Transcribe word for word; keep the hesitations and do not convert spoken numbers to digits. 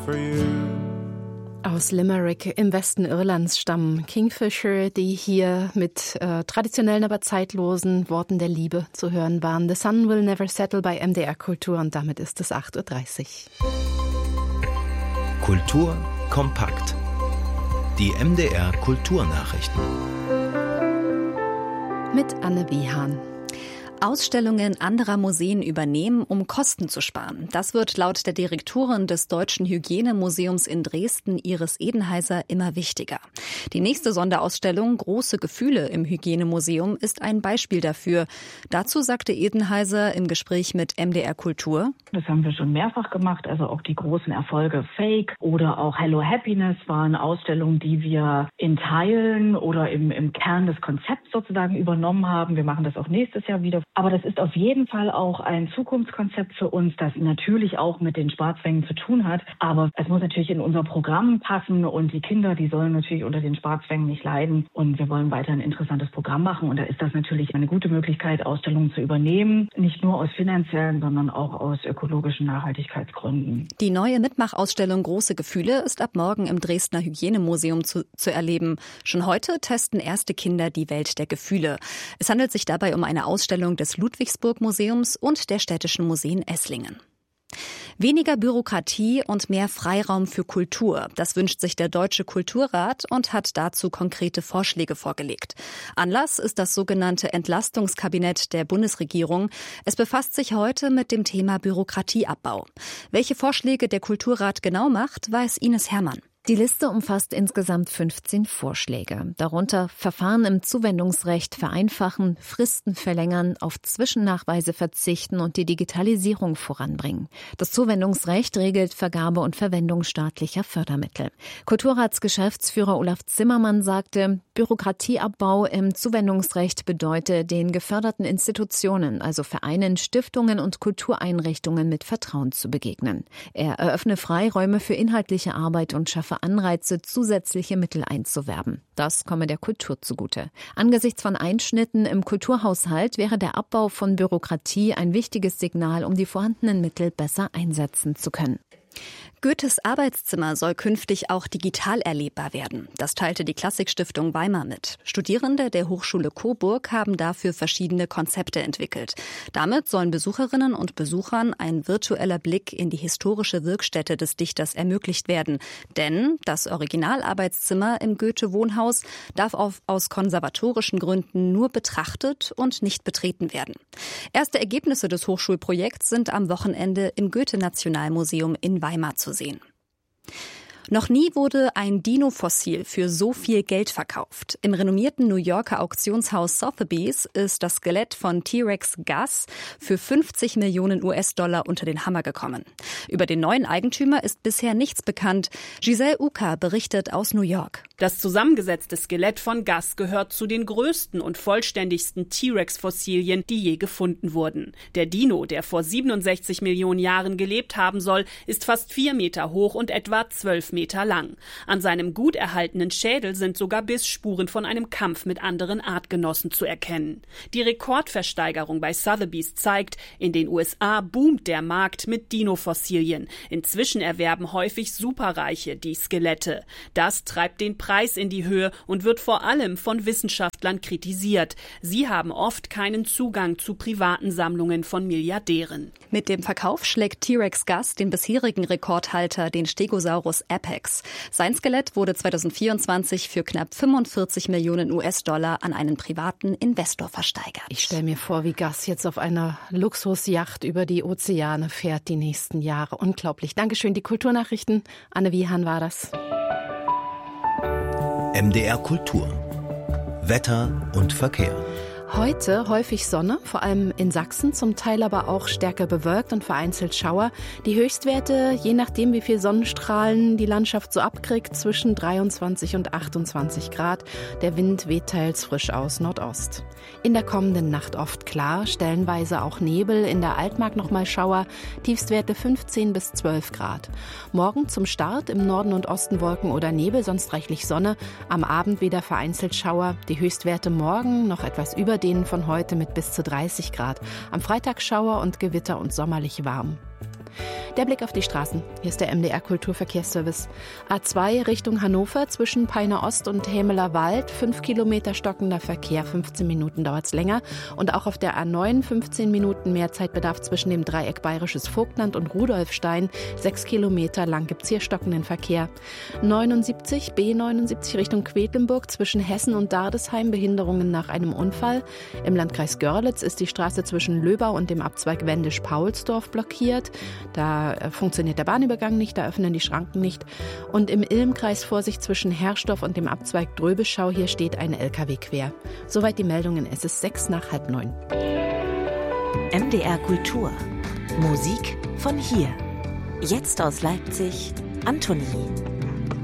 for you. Aus Limerick im Westen Irlands stammen Kingfisher, die hier mit äh, traditionellen, aber zeitlosen Worten der Liebe zu hören waren. The Sun Will Never Settle bei M D R Kultur und damit ist es acht Uhr dreißig. Kultur kompakt. Die M D R Kulturnachrichten. Mit Anne Wiehan. Ausstellungen anderer Museen übernehmen, um Kosten zu sparen. Das wird laut der Direktorin des Deutschen Hygienemuseums in Dresden, Iris Edenheiser, immer wichtiger. Die nächste Sonderausstellung Große Gefühle im Hygienemuseum ist ein Beispiel dafür. Dazu sagte Edenheiser im Gespräch mit M D R Kultur: Das haben wir schon mehrfach gemacht, also auch die großen Erfolge Fake oder auch Hello Happiness waren Ausstellungen, die wir in Teilen oder im, im Kern des Konzepts sozusagen übernommen haben. Wir machen das auch nächstes Jahr wieder. Aber das ist auf jeden Fall auch ein Zukunftskonzept für uns, das natürlich auch mit den Sparzwängen zu tun hat. Aber es muss natürlich in unser Programm passen und die Kinder, die sollen natürlich unter den Sparzwängen nicht leiden. Und wir wollen weiter ein interessantes Programm machen. Und da ist das natürlich eine gute Möglichkeit, Ausstellungen zu übernehmen. Nicht nur aus finanziellen, sondern auch aus ökologischen Nachhaltigkeitsgründen. Die neue Mitmachausstellung Große Gefühle ist ab morgen im Dresdner Hygienemuseum zu, zu erleben. Schon heute testen erste Kinder die Welt der Gefühle. Es handelt sich dabei um eine Ausstellung des Ludwigsburg-Museums und der Städtischen Museen Esslingen. Weniger Bürokratie und mehr Freiraum für Kultur. Das wünscht sich der Deutsche Kulturrat und hat dazu konkrete Vorschläge vorgelegt. Anlass ist das sogenannte Entlastungskabinett der Bundesregierung. Es befasst sich heute mit dem Thema Bürokratieabbau. Welche Vorschläge der Kulturrat genau macht, weiß Ines Herrmann. Die Liste umfasst insgesamt fünfzehn Vorschläge. Darunter Verfahren im Zuwendungsrecht vereinfachen, Fristen verlängern, auf Zwischennachweise verzichten und die Digitalisierung voranbringen. Das Zuwendungsrecht regelt Vergabe und Verwendung staatlicher Fördermittel. Kulturratsgeschäftsführer Olaf Zimmermann sagte, Bürokratieabbau im Zuwendungsrecht bedeute, den geförderten Institutionen, also Vereinen, Stiftungen und Kultureinrichtungen mit Vertrauen zu begegnen. Er eröffne Freiräume für inhaltliche Arbeit und schaffe Anreize, zusätzliche Mittel einzuwerben. Das komme der Kultur zugute. Angesichts von Einschnitten im Kulturhaushalt wäre der Abbau von Bürokratie ein wichtiges Signal, um die vorhandenen Mittel besser einsetzen zu können. Goethes Arbeitszimmer soll künftig auch digital erlebbar werden. Das teilte die Klassikstiftung Weimar mit. Studierende der Hochschule Coburg haben dafür verschiedene Konzepte entwickelt. Damit sollen Besucherinnen und Besuchern ein virtueller Blick in die historische Wirkstätte des Dichters ermöglicht werden. Denn das Originalarbeitszimmer im Goethe-Wohnhaus darf auf, aus konservatorischen Gründen nur betrachtet und nicht betreten werden. Erste Ergebnisse des Hochschulprojekts sind am Wochenende im Goethe-Nationalmuseum in Weimar zu sehen. Noch nie wurde ein Dino-Fossil für so viel Geld verkauft. Im renommierten New Yorker Auktionshaus Sotheby's ist das Skelett von T-Rex Gus für fünfzig Millionen U S-Dollar unter den Hammer gekommen. Über den neuen Eigentümer ist bisher nichts bekannt. Giselle Uka berichtet aus New York. Das zusammengesetzte Skelett von Gus gehört zu den größten und vollständigsten T-Rex-Fossilien, die je gefunden wurden. Der Dino, der vor siebenundsechzig Millionen Jahren gelebt haben soll, ist fast vier Meter hoch und etwa zwölf Meter lang. An seinem gut erhaltenen Schädel sind sogar Bissspuren von einem Kampf mit anderen Artgenossen zu erkennen. Die Rekordversteigerung bei Sotheby's zeigt, in den U S A boomt der Markt mit Dino-Fossilien. Inzwischen erwerben häufig Superreiche die Skelette. Das treibt den Preis in die Höhe und wird vor allem von Wissenschaftlern kritisiert. Sie haben oft keinen Zugang zu privaten Sammlungen von Milliardären. Mit dem Verkauf schlägt T-Rex Gus den bisherigen Rekordhalter, den Stegosaurus Apex. Sein Skelett wurde zweitausendvierundzwanzig für knapp fünfundvierzig Millionen U S-Dollar an einen privaten Investor versteigert. Ich stelle mir vor, wie Gus jetzt auf einer Luxusjacht über die Ozeane fährt die nächsten Jahre. Unglaublich. Dankeschön, die Kulturnachrichten. Anne Wiehan war das. M D R Kultur. Wetter und Verkehr. Heute häufig Sonne, vor allem in Sachsen, zum Teil aber auch stärker bewölkt und vereinzelt Schauer. Die Höchstwerte, je nachdem wie viel Sonnenstrahlen die Landschaft so abkriegt, zwischen dreiundzwanzig und achtundzwanzig Grad. Der Wind weht teils frisch aus Nordost. In der kommenden Nacht oft klar, stellenweise auch Nebel, in der Altmark nochmal Schauer, Tiefstwerte fünfzehn bis zwölf Grad. Morgen zum Start im Norden und Osten Wolken oder Nebel, sonst reichlich Sonne. Am Abend wieder vereinzelt Schauer. Die Höchstwerte morgen noch etwas über denen von heute mit bis zu dreißig Grad. Am Freitag Schauer und Gewitter und sommerlich warm. Der Blick auf die Straßen. Hier ist der M D R Kulturverkehrsservice. A zwei Richtung Hannover zwischen Peiner Ost und Hämeler Wald. fünf Kilometer stockender Verkehr, fünfzehn Minuten dauert's länger. Und auch auf der A neun fünfzehn Minuten mehr Zeitbedarf zwischen dem Dreieck Bayerisches Vogtland und Rudolfstein. sechs Kilometer lang gibt's hier stockenden Verkehr. neunundsiebzig B neunundsiebzig Richtung Quedlinburg zwischen Hessen und Dardesheim. Behinderungen nach einem Unfall. Im Landkreis Görlitz ist die Straße zwischen Löbau und dem Abzweig Wendisch-Paulsdorf blockiert. Da funktioniert der Bahnübergang nicht, da öffnen die Schranken nicht. Und im Ilmkreis Vorsicht zwischen Herrstorf und dem Abzweig Dröbeschau, hier steht ein L K W quer. Soweit die Meldungen, es ist sechs nach halb neun. M D R Kultur. Musik von hier. Jetzt aus Leipzig, Antonie.